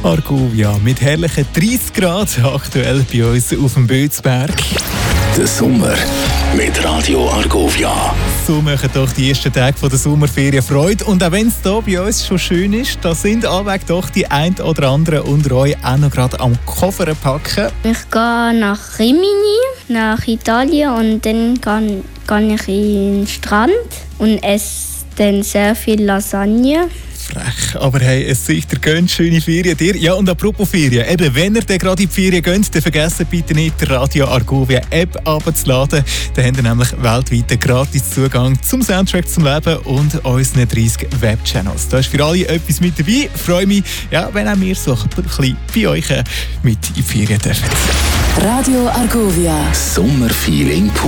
Argovia mit herrlichen 30 Grad aktuell bei uns auf dem Bötzberg. Der Sommer mit Radio Argovia. So machen doch die ersten Tage der Sommerferien Freude. Und auch wenn es hier bei uns schon schön ist, da sind allweg doch die ein oder anderen unter euch auch noch gerade am Koffer packen. Ich gehe nach Rimini, nach Italien, und dann gehe ich in den Strand und esse dann sehr viel Lasagne. Frech, aber hey, es sicher gönnt schöne Ferien dir. Ja, und apropos Ferien, eben, wenn ihr gerade in die Ferien geht, dann vergesst bitte nicht, die Radio Argovia App abzuladen. Dann habt ihr nämlich weltweit einen gratis Zugang zum Soundtrack zum Leben und unseren 30 Webchannels. Da ist für alle etwas mit dabei. Ich freue mich, ja, wenn auch wir so ein bisschen bei euch mit in die Ferien dürfen. Radio Argovia. Sommerfeeling pur.